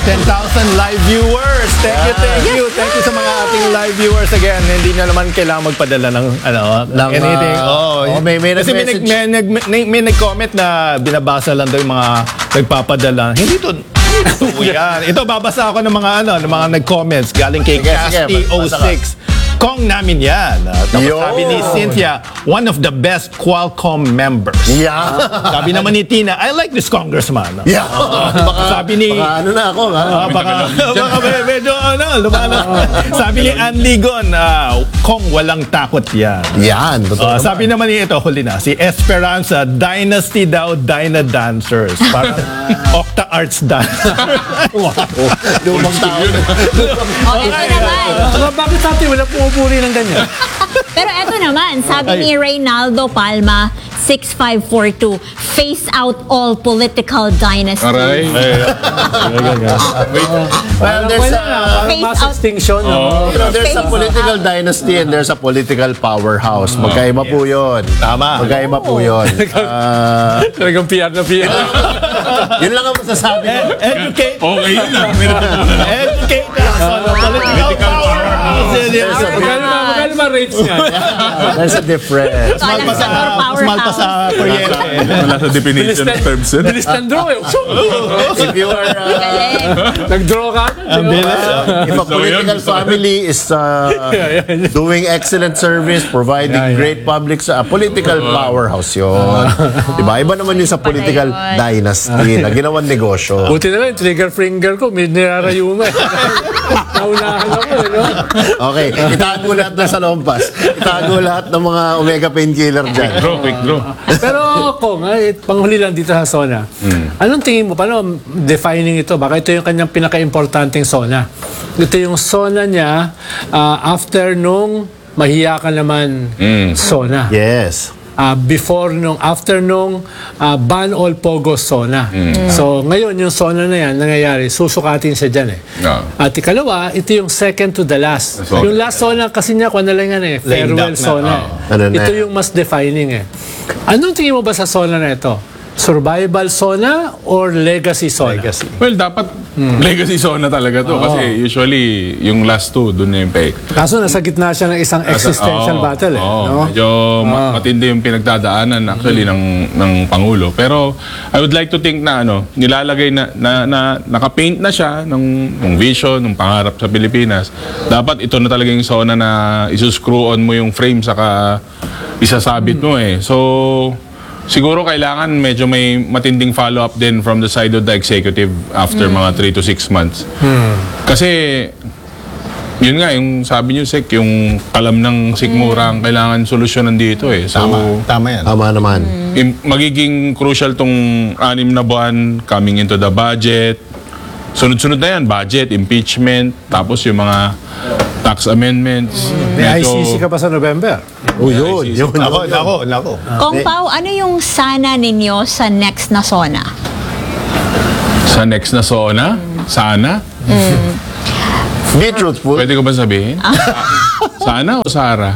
10,000 live viewers. Thank you. Thank you sa mga ating live viewers again. Hindi na naman kailangan magpadala ng anything. May nag-comment na binabasa lang daw yung mga nagpapadala. Hindi to yan. Ito babasa ako ng mga nag-comments galing kay Casty06. Kong namin yan. Tapos sabi ni Cynthia, one of the best Qualcomm members. Yeah. Sabi naman ni Tina, I like this congressman. Yeah. Sabi ni... Baka na ako, ha? Baka medyo lumalak. Sabi ni Ann Ligon, Kong walang takot yan. Yan. Sabi naman ni ito, huli na, si Esperanza, Dynasty daw, Dyna Dancers. Parang Octa Arts Dancers. Wow. Lumang tao. Okay naman. Bakit natin wala pumupuri ng ganyan? Pero eto naman, sabi ni Reynaldo Palma, 6542, face out all political dynasty. Aray. Well, there's a Mass extinction. there's a political dynasty and there's a political powerhouse. Magkaiba po yun. Tama. Magkaiba po yun. Talagang PR na PR. Yun lang ang masasabi ko. Educate. Okay yun ah. Educate us on the political powerhouse. Magkano ba rates niya? There's a difference. Small pa sa kuryente. Wala sa definition of terms yun. Bilis ng draw eh. If you are... Nag-draw ka? If a political family is doing excellent service, providing great public political powerhouse yun. Diba? Iba naman yun sa political dynasty na ginawang negosyo. Buti na lang, trigger finger ko, may nirarayuma eh. Naunahan ako eh, no? Okay, itago lahat na sa lompas. Itago lahat ng mga omega painkiller dyan. Quick draw. Pero Kong, panghuli lang dito sa SONA. Anong tingin mo? Paano defining ito? Baka ito yung kanyang pinaka-importanting SONA. Ito yung SONA niya after nung mahiya ka naman SONA. Yes. After nung ban all pogo SONA. So ngayon yung SONA na yan nangyayari, susukatin siya dyan eh. At ikalawa, ito yung second to the last. Yung last SONA kasi niya, kung ano lang yan eh, farewell SONA. Ito yung mas defining eh. Anong tingin mo ba sa SONA na ito? Survival SONA or legacy SONA? Well, dapat legacy SONA talaga to. Kasi usually, yung last two, dun na yung pay. Kaso nasa gitna siya ng isang existential battle eh. No? Medyo matindi yung pinagdadaanan actually ng Pangulo. Pero I would like to think na nilalagay na nakapaint na siya ng vision, ng pangarap sa Pilipinas. Dapat ito na talaga yung SONA na isuscrew on mo yung frame saka isasabit mo eh. So, siguro kailangan medyo may matinding follow-up din from the side of the executive after mga 3 to 6 months. Kasi, yun nga, yung sabi niyo, Sek, yung kalam ng sikmura ang kailangan solusyonan dito eh. So, Tama yan. Tama naman. magiging crucial tong 6 na buwan coming into the budget. Sunod-sunod na yan, budget, impeachment, tapos yung mga tax amendments. May ICC ka pa sa November. Yun. Nako. Kong Pao, ano yung sana ninyo sa next na SONA? Sa next na SONA? Sana? Be truthful. Pwede ko ba sabihin? Sana o Sara?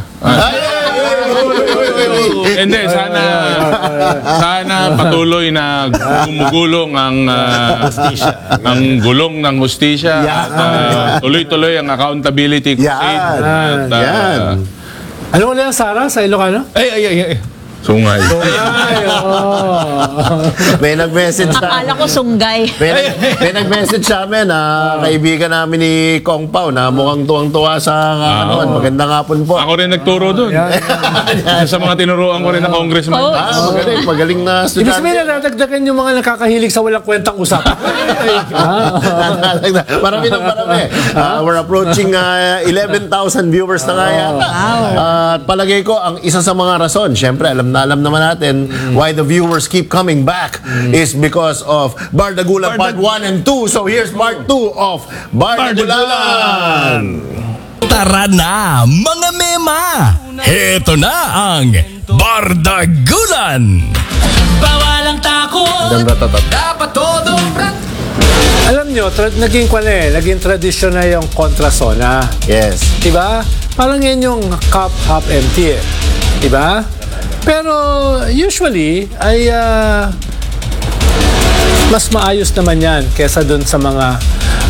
Hindi, sana patuloy na gumugulong ang gulong ng hustisya at tuloy-tuloy ang accountability crusade. Yan. Ano mo na yan, Sarah, sa Ilocano? Ay. Sungay. May nag-message Akala ko sunggay. May nag-message sa amin na kaibigan namin ni Kong Pao na mukhang tuwang-tuwa sa magandang hapon po. Ako rin nagturo doon. Sa mga tinuruan ko rin na congressman. Magaling na Ibig estudyante. sabihin na nadagdagan yung mga nakakahilig sa walang kwentang usapan. Marami. We're approaching 11,000 viewers na nga yata. At palagay ko, ang isa sa mga rason, syempre, alam naman natin why the viewers keep coming back is because of Bardagulan Part 1 and 2. So here's Part 2 of Bardagulan. Tara na, mga mema! Heto na ang Bardagulan! Bawalang takot! Dapat todo! Alam nyo, naging tradisyon na yung kontra SONA. Yes. Diba? Parang yan yung cup half empty eh. Diba? Pero usually ay mas maayos naman yan kesa dun sa mga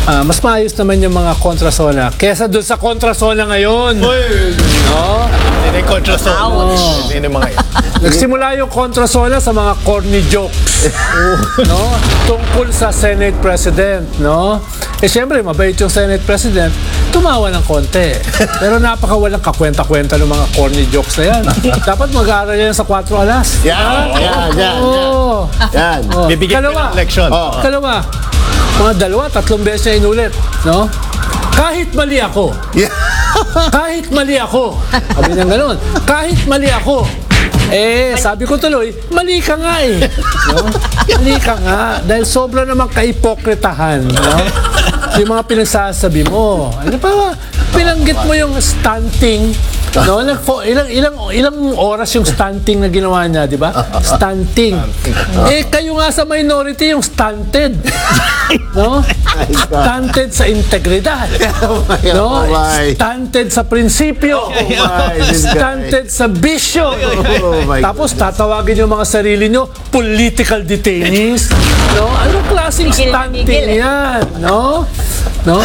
mas maayos naman yung mga kontrasona kesa doon sa kontrasona ngayon. No? Hindi na yung kontrasona. Hindi na mga yan. Nagsimula yung kontrasona sa mga corny jokes. No? Tungkol sa Senate President, no? Siyempre, mabait yung Senate President, tumawa ng konti. Pero napakawalang kakwenta-kwenta ng mga corny jokes na yan. Dapat mag-aaral yan sa 4 alas. Yan. Oo. Yan. Bibigyan ko ng leksyon. Kalawa, mga 2-3 beses na inulit, no? Kahit mali ako, Yeah. kahit mali ako, sabi niya gano'n, kahit mali ako, sabi ko tuloy, mali ka nga eh. No? Mali ka nga. Dahil sobra namang kaipokritahan. No? Yung mga pinagsasabi mo. Ano pa? Pinanggit mo yung stunting. No? Ilang oras yung stunting na ginawa niya, di ba? Stunting. Kayo nga sa minority yung stunted. No? Stunted sa integridad. No? Stunted sa prinsipyo. Stunted sa bisyo. Tapos tatawagin yung mga sarili nyo political detainees. No? Anong klaseng stunting yan? No? No?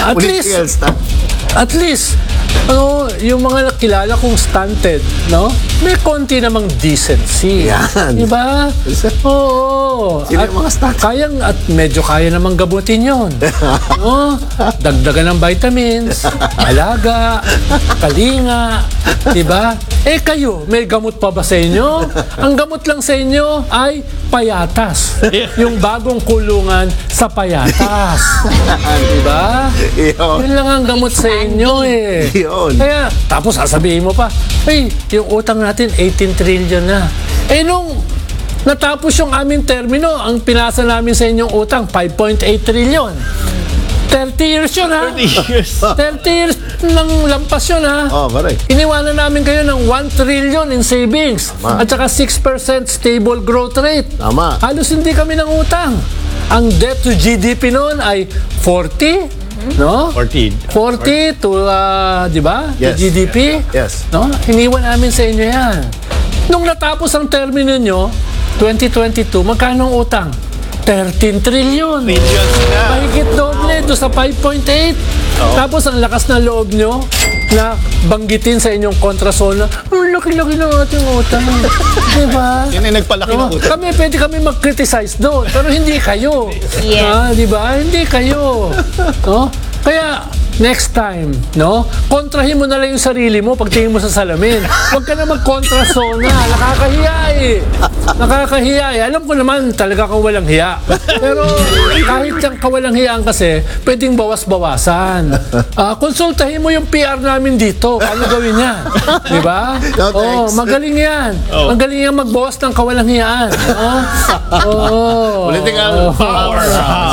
At least, yung mga nakilala kong stunted, no? May konti namang decency. Yan. Diba? Oo. Sino yung mga stunted? At medyo kaya namang gamutin yun. No? Dagdagan ng vitamins, alaga, kalinga, diba? Kayo, may gamot pa ba sa inyo? Ang gamot lang sa inyo ay payatas. Yung bagong kulungan sa payatas. Diba? Yun lang ang gamot sa inyo eh. Yun. Kaya, tapos sasabihin mo pa, yung utang natin 18 trillion na. Nung natapos yung aming termino, ang pinasa namin sa inyong utang, 5.8 trillion. 30 years yun, ha? 30 years. 30 years ng lampas yun, ha? Correct. Iniwanan namin kayo ng 1 trillion in savings. Tama. At saka 6% stable growth rate. Tama. Halos hindi kami ng utang. Ang debt to GDP noon ay 40, no? 14. 40 to, di ba? Yes. To GDP. Yes. No? Iniwan namin sa inyo yan. Nung natapos ang termino nyo, 2022, magkano ang utang? 13 trillion. Billions na. Mahigit doble doon sa 5.8. Tapos ang lakas na loob nyo na banggitin sa inyong kontrasona, ang laki-laki ng ating utang. Diba? Yun yung nagpalaki ng utang. Pwede kami mag-criticize doon, pero hindi kayo. Yes. Diba? Hindi kayo. No? Kaya, next time, no? Kontrahin mo na lang yung sarili mo pagtingin mo sa salamin. Huwag ka na mag-kontrasona. Nakakahiya eh. Nakakahiya eh. Alam ko naman talaga kang walang hiya. Pero kahit yung kawalang hiyaan kasi, pwedeng bawas-bawasan. Konsultahin mo yung PR namin dito. Ano gawin yan? Diba? No, thanks. Magaling yan. Magaling yan magbawas ng kawalang hiyaan. Political power.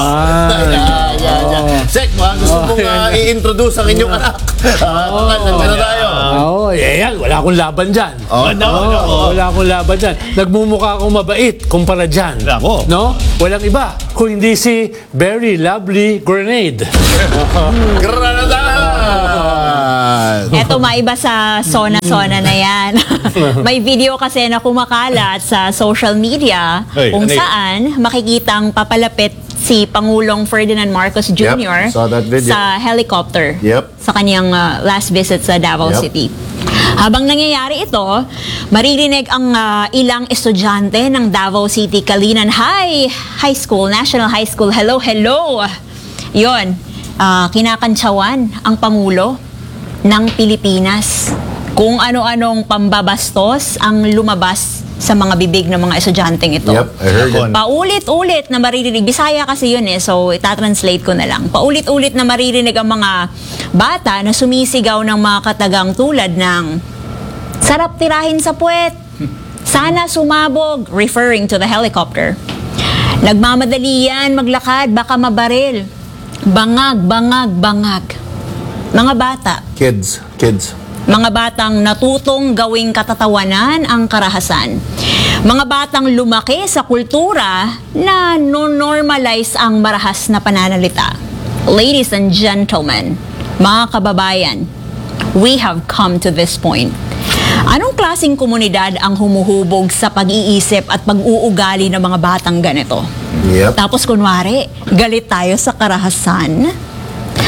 Sek, gusto mong i-introduce ang inyong anak. Nandito tayo. Yan. Wala akong laban dyan. Wala akong laban dyan. Nagmumukha akong mabait kumpara dyan. Nako. No? Walang iba. Kung hindi si Very Lovely Grenade. Granada! Eto, maiba sa sona-sona na yan. May video kasi na kumakalat sa social media kung ano yun? saan makikitang papalapit si Pangulong Ferdinand Marcos Jr. saw that video. sa helicopter Yep. sa kanyang last visit sa Davao Yep. City. Habang nangyayari ito, maririnig ang ilang estudyante ng Davao City Kalinan High School, National High School. Hello, hello! Yon, kinakantsawan ang Pangulo ng Pilipinas. Kung ano-anong pambabastos ang lumabas sa mga bibig ng mga estudyanteng ito. Yep, I heard it. Paulit-ulit na maririnig. Bisaya kasi yun so itatranslate ko na lang. Paulit-ulit na maririnig ang mga bata na sumisigaw ng mga katagang tulad ng sarap tirahin sa puwet, sana sumabog, referring to the helicopter. Nagmamadali yan, maglakad, baka mabaril. Bangag, bangag, bangag. Mga bata. Kids. Mga batang natutong gawing katatawanan ang karahasan. Mga batang lumaki sa kultura na no-normalize ang marahas na pananalita. Ladies and gentlemen, mga kababayan, we have come to this point. Anong klaseng komunidad ang humuhubog sa pag-iisip at pag-uugali ng mga batang ganito? Yep. Tapos kunwari, galit tayo sa karahasan.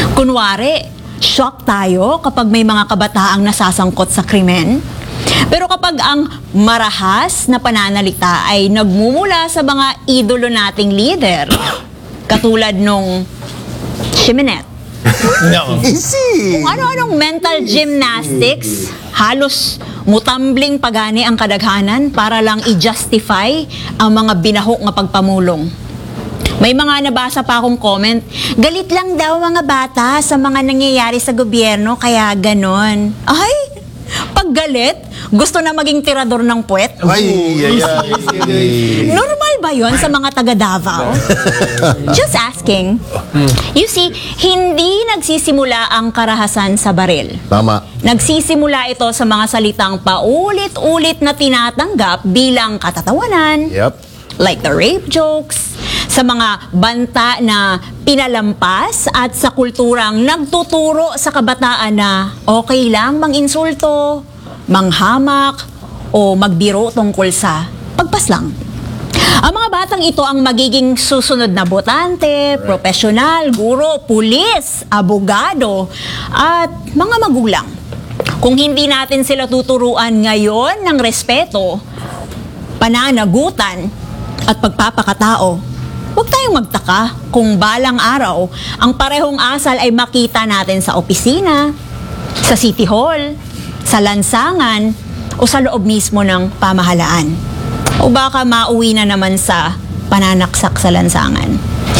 Kunwari, shock tayo kapag may mga kabataang nasasangkot sa krimen. Pero kapag ang marahas na pananalita ay nagmumula sa mga idolo nating leader, katulad nung Ximenet, No. Easy! kung ano-anong mental gymnastics, halos mutambling pagani ang kadaghanan para lang i-justify ang mga binahok nga pagpamulong. May mga nabasa pa akong comment, galit lang daw mga bata sa mga nangyayari sa gobyerno, kaya ganon. Ay, pag galit, gusto na maging tirador ng puwet? Ay. Normal ba yon sa mga taga Davao? Just asking. You see, hindi nagsisimula ang karahasan sa baril. Tama. Nagsisimula ito sa mga salitang paulit-ulit na tinatanggap bilang katatawanan, Yep. like the rape jokes, sa mga banta na pinalampas at sa kulturang nagtuturo sa kabataan na okay lang manginsulto, manghamak, o magbiro tungkol sa pagpaslang. Ang mga batang ito ang magiging susunod na botante, profesional, guro, pulis, abogado, at mga magulang. Kung hindi natin sila tuturuan ngayon ng respeto, pananagutan, at pagpapakatao, huwag tayong magtaka kung balang araw ang parehong asal ay makita natin sa opisina, sa City Hall, sa lansangan, o sa loob mismo ng pamahalaan. O baka mauwi na naman sa pananaksak sa lansangan.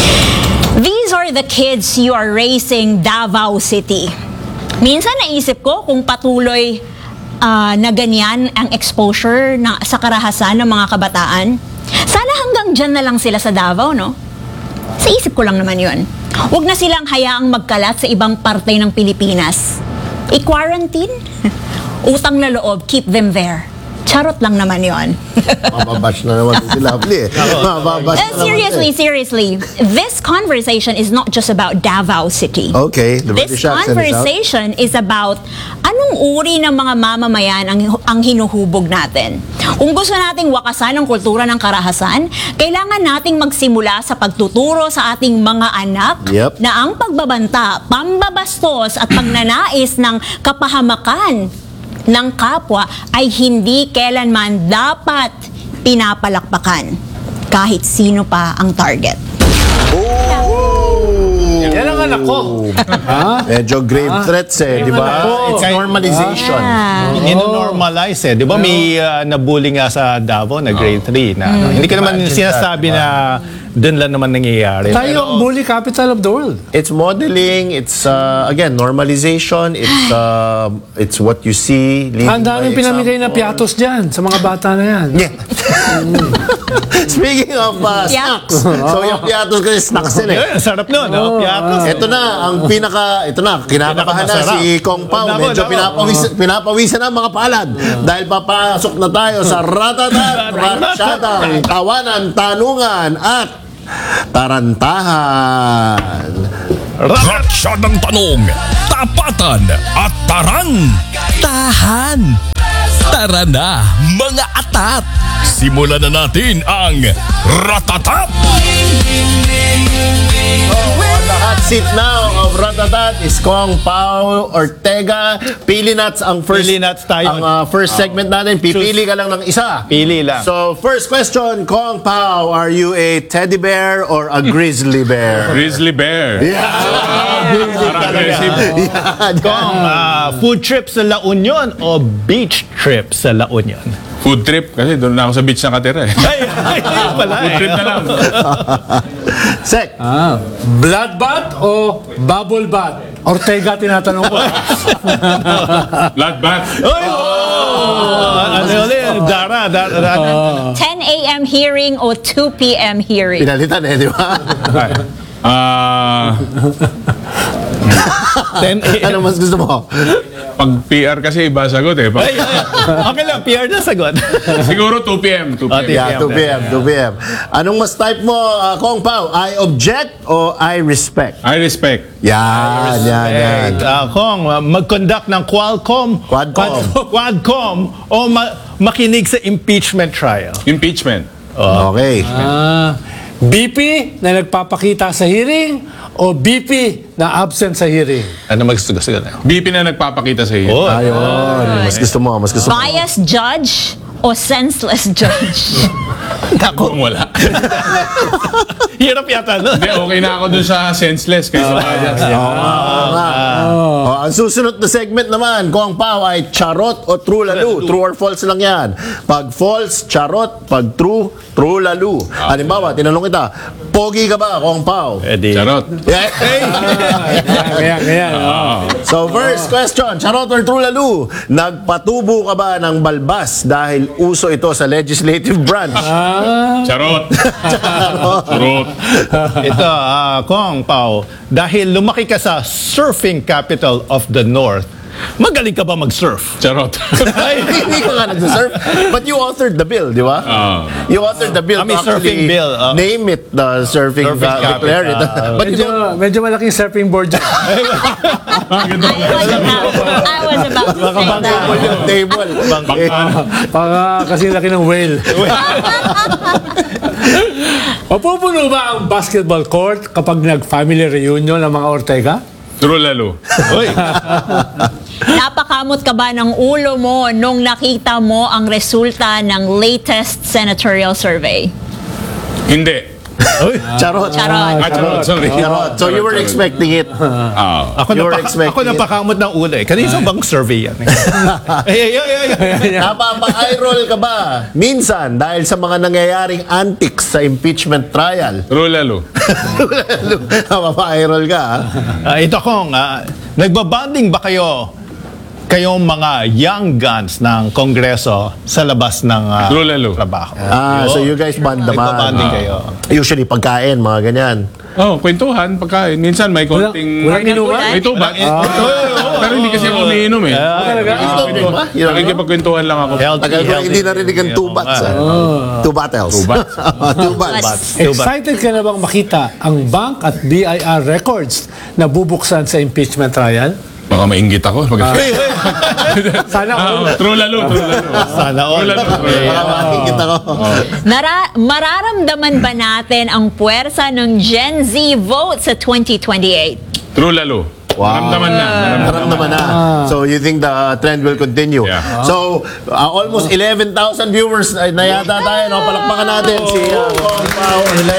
These are the kids you are raising, Davao City. Minsan naisip ko kung patuloy na ganyan ang exposure sa karahasan ng mga kabataan. Sana hanggang dyan na lang sila sa Davao, no? Sa isip ko lang naman yun. Huwag na silang hayaang magkalat sa ibang parte ng Pilipinas. I-quarantine? Utang na loob, keep them there. Charot lang naman yon. Mababash na naman si Lovely eh. Mababash na naman Seriously, this conversation is not just about Davao City. Okay, the This British accent is out. conversation is about anong uri ng mga mamamayan ang hinuhubog natin. Kung gusto nating wakasan ang kultura ng karahasan, kailangan nating magsimula sa pagtuturo sa ating mga anak Yep. na ang pagbabanta, pambabastos at pagnanais ng kapahamakan ng kapwa ay hindi kailanman dapat pinapalakpakan kahit sino pa ang target. Yan ang anak ko. Ha? Medyo grave threats eh, di ba? It's normalization. Ino-normalize eh. Di ba may nabully nga sa Davao na grade 3 na hindi ko naman Imagine sinasabi that, na doon lang naman nangyayari. Tayo ang bully capital of the world. It's modeling, it's again normalization, it's what you see. leading Ang daming by pinamigay na example. piatos dyan sa mga bata na yan. Yeah. Speaking of snacks. So yung piatos kasi snacks din eh. Yeah, sarap nun. No? Piatos. Ito na, kinakabahan na Pinakamasarap. si Kong Pao. Nako, Medyo nako. pinapawisan na mga palad. Dahil papasok na tayo sa Ratatat, Ratsyadang, Tawanan, Tanungan, at Tarantahan. Ratsyadang tanong, tapatan at tahan. Tara na, mga atat! Simulan na natin ang Ratatat! On the hot seat now of Ratatat is Kong Pao Ortega. Pili nuts ang first. Pili nuts tayo. Ang first segment natin. Pipili ka lang ng isa. Pili lang. So first question, Kong Pao, are you a teddy bear or a grizzly bear? Grizzly bear. Parang aggressive. Kung food trip sa La Union o beach trip sa La Union? Food trip kasi doon na ako sa beach nakatira eh. Ay, pala Food trip na lang. Sek. Blood bath o bubble bath? Ortega tinatanong ko. Blood bath. Ano yun? Dara. 10 a.m. hearing o 2 p.m. hearing? Pinalitan eh, di ba? 10 a.m. Ano mas gusto mo? Pag PR kasi iba sagot eh. Ay, okay lang, PR na sagot. Siguro 2 p.m. 2 p.m. Yeah, 2 p.m. 2 p.m. Anong mas type mo, Kong Pao? I object o I respect? I respect. Yan. Kung mag-conduct ng Quadcom o makinig sa impeachment trial. Impeachment. Okay. BP na nagpapakita sa hearing o BP na absent sa hearing? Ano magsusugas ka na? BP na nagpapakita sa iyo. Oh. Ayun. Mas gusto mo. Biased judge o senseless judge? Kung wala. Hirap yata, no? Hindi, okay na ako dun sa senseless. Kaysa Ang susunod na segment naman, kung ang pao ay charot o true lalo. True or false lang yan. Pag false, charot. Pag true, true lalo. Halimbawa, tinanong kita, pogi ka ba kung ang pao? Edi. Charot. Ganyan. So first question, charot or true lalo? Nagpatubo ka ba ng balbas dahil uso ito sa legislative branch? Charot. Charot. Ito, Kong Pao, dahil lumaki ka sa surfing capital of the North, magaling ka ba mag-surf? Charot. Hindi ko nga nag-surf. But you authored the bill, di ba? You authored the bill May to surfing actually bill, name it the surfing, Surfing declare it. capital. But you don't... Medyo malaking surfing board dyan. I was about to say that. yung table. Para kasi laki ng whale. Mapupuno ba ang basketball court kapag nag-family reunion ng mga Ortega? True lalo. Uy, Napakamot ka ba ng ulo mo nung nakita mo ang resulta ng latest senatorial survey? Hindi. Charot. Charot. Charot. Sorry. Charot. So you were expecting it. ako You were expecting ako napakamot ng ulo eh. Kanina bang survey yan? Napapa-eye roll ka ba? Minsan, dahil sa mga nangyayaring antics sa impeachment trial. True lalo. Napapa-eye roll ka, ha? Ito Kong, nagbabanding ba kayong mga young guns ng Kongreso sa labas ng True lalo. trabaho? So you guys band naman. Nagbabanding kayo. Usually pagkain, mga ganyan. Kwentuhan, pagkain. Minsan may konting... Walang inuman? May tubat. Pero hindi kasi ako umiinom eh. Nakikipagkwentuhan lang ako. Healthy, Tagal ko healthy. hindi narinig ang two bats. Two battles. Two bats. Excited ka na bang makita ang bank at BIR records na bubuksan sa impeachment trial? Baka mainggit ako. Sana all. True lalo. True lalo. Sana all. True lalo. Makikita ko. Mararamdaman ba natin ang puwersa ng Gen Z vote sa 2028? True lalo. Naramdaman na. Naramdaman na. So you think the trend will continue. Yeah. So almost 11,000 viewers na yata tayo. No? Palakpakan natin si Kong Pao.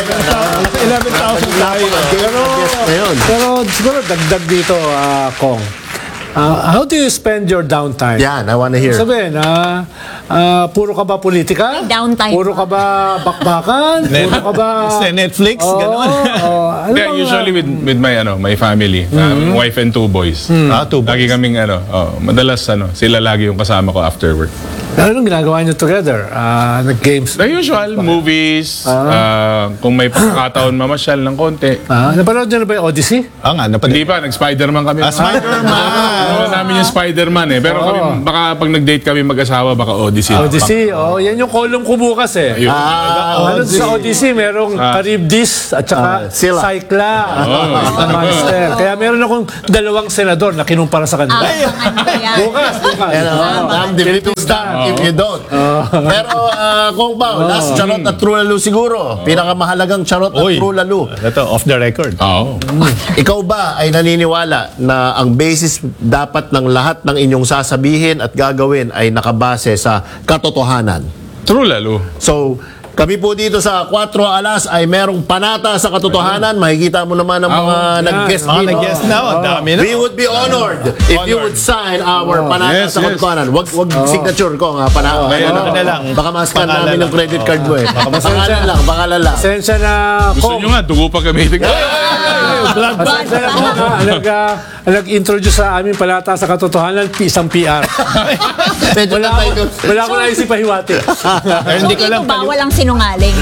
11,000 tayo. Pero siguro dagdag dito, Kong. How do you spend your downtime? Yan, I wanna hear. Sabihin, puro ka ba politika? May downtime. Puro ka ba bakbakan? Puro ka ba... Sa Netflix, gano'n. Ano Yeah, bang, usually with my family, wife and two boys. Two Lagi kaming madalas sila lagi yung kasama ko after work. anong ginagawa niyo together? Nag-games? The usual, movies, kung may pagkakataon mamasyal ng konti. Napanood niyo na ba yung Odyssey? Nga, Hindi pa, nag-Spider-Man kami. Spider-Man! Wala namin yung Spider-Man eh. Pero kami, baka pag nag-date kami mag-asawa, baka Odyssey. Odyssey, yan yung column ko bukas eh. Ayun. Ano sa Odyssey, merong Charybdis at saka Sila. Cycla at Monster. Kaya meron akong dalawang senador na kinumpara sa kanila. Abangan ko yan. Bukas. Yan, I'm the Philippine star if you don't. Pero Kong Pao, last charot at true lalo siguro. Pinakamahalagang charot at Uy. true lalo. Ito, off the record. Oo. Ikaw ba ay naniniwala na ang basis dapat ng lahat ng inyong sasabihin at gagawin ay nakabase sa katotohanan? True lalo. So, kami po dito sa 4 Alas ay merong panata sa katotohanan. Makikita mo naman ang mga nag-guest Mga dito. nag-guess na, dami na. We would be honored if you would sign our panata Yes, sa yes. katotohanan. Wag signature ko nga panata. ano na lang. Baka ma-scan Pangalan namin lang. yung credit card mo eh. Pangalan lang, pangalan lang. Pasensya na, Gusto Kong. nyo nga, dugo pa gamitin. Pasensya na, Kong. Nag-introduce sa aming palata sa katotohanan, isang PR. Medyo Wala tatay ko. ko naisip pahiwati. Hindi ko Dito lang bawal ang sinungaling.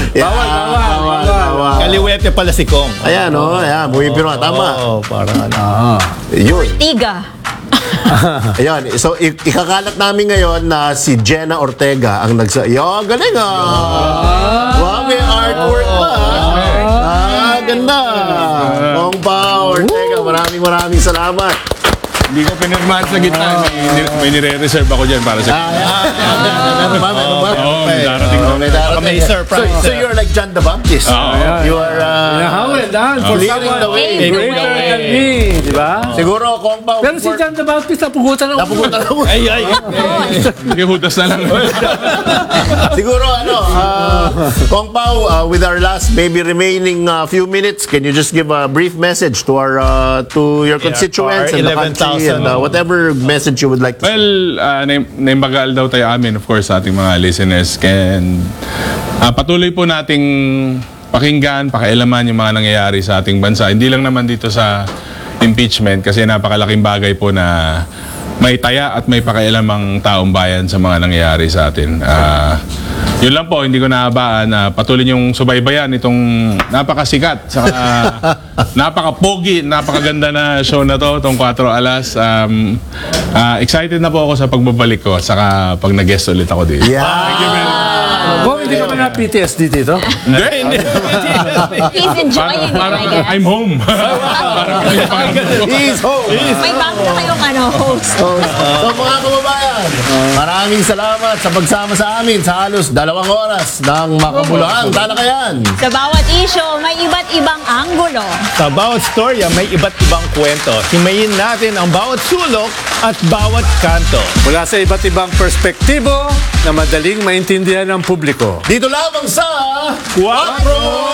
Bawal. Kaliwete pala si Kong. Ayan, ayan. Bumipiro ka. Tama. Oo, parang ano. Yun. Tiga. Ayan. So, ikakalat namin ngayon na si Jenna Ortega ang Yo, galing Wow, may artwork pa. Ganda. Kong Pao Ortega, maraming salamat. Hindi ko pinirmahan sa gitna. May nire-reserve ako dyan para sa... Meron ba? Oo, may darating ako. May surprise. So you're like John the Baptist. You are For leading someone the way. greater than me, di ba? Siguro kung pa Pero si John the Baptist, napugutan ng napupunta na mo. Ay, ay. Sige, hudas na lang. Siguro Kong Pao, with our last maybe remaining few minutes, can you just give a brief message to our to your constituents our and the country 11,000, and whatever message you would like to Well, naimbagal daw tayo amin, of course, sa ating mga listeners. And patuloy po nating pakinggan, pakialaman yung mga nangyayari sa ating bansa. Hindi lang naman dito sa impeachment kasi napakalaking bagay po na may taya at may pakialamang taong bayan sa mga nangyayari sa atin. Yun lang po, hindi ko naabaan na patuloy yung subaybayan itong napakasikat, saka napaka-pogi, napakaganda na show na to, itong 4 Alas. Excited na po ako sa pagbabalik ko, saka pag nag-guest ulit ako dito. Kung hindi ka ba na PTSD dito? Hindi. He's enjoying it, Parang I guess. I'm home. Parang He's home. May bago na kayong host. So mga kababayan, maraming salamat sa pagsama sa amin sa halos 2 oras ng makabuluhang talakayan. Sa bawat issue, may iba't ibang anggulo. Sa bawat storya, may iba't ibang kwento. Himayin natin ang bawat sulok at bawat kanto. Mula sa iba't ibang perspektibo na madaling maintindihan ng publiko. Dito lamang sa 4